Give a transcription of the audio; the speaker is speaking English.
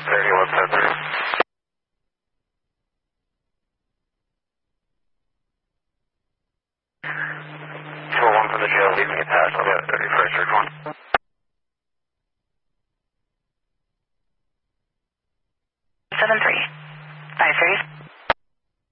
3110. 201 from the jail, leaving attached. I'll be at 31st, Route 1.